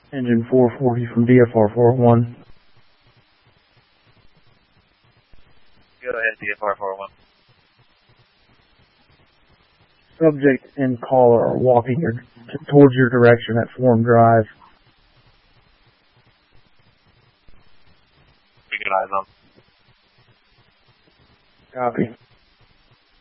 Engine 440 from DFR 401. Go ahead, DFR 401. Subject and caller are walking towards your direction at Forum Drive. We got eyes on. Copy.